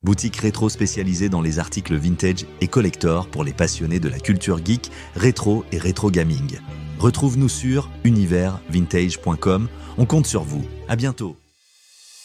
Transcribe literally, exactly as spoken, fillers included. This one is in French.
Boutique rétro spécialisée dans les articles vintage et collector pour les passionnés de la culture geek, rétro et rétro gaming. Retrouve-nous sur univers vintage point com. On compte sur vous. À bientôt.